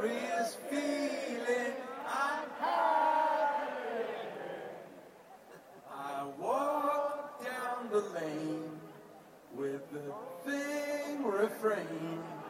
glorious feeling I'm having. I walk down the lane with the thing refrain.